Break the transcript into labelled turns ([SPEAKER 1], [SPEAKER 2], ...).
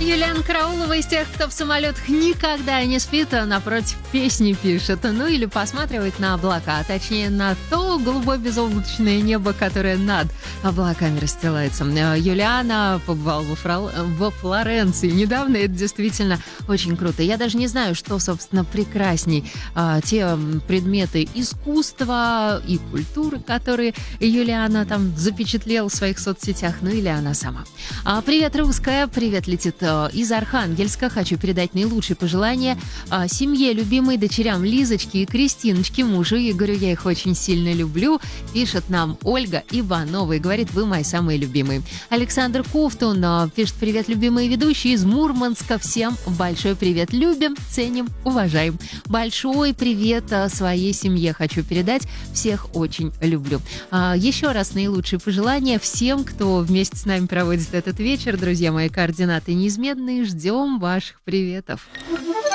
[SPEAKER 1] Юлиана Караулова из тех, кто в самолетах никогда не спит, а напротив песни пишет. Ну или посматривает на облака, а точнее на то голубое безоблачное небо, которое над облаками расстилается. Юлиана побывала во Флоренции недавно, и это действительно очень круто. Я даже не знаю, что, собственно, прекрасней. Те предметы искусства и культуры, которые Юлиана там запечатлела в своих соцсетях, ну или она сама. Привет, русская, привет летит из Архангельска. Хочу передать наилучшие пожелания семье, любимой, дочерям Лизочке и Кристиночке, мужу Игорю. Я их очень сильно люблю. Пишет нам Ольга Иванова и говорит: вы мои самые любимые. Александр Ковтун пишет: привет, любимые ведущие из Мурманска. Всем большой привет. Любим, ценим, уважаем. Большой привет своей семье хочу передать. Всех очень люблю. Еще раз наилучшие пожелания всем, кто вместе с нами проводит этот вечер. Друзья мои, координаты неизменные. Ждем ваших приветов.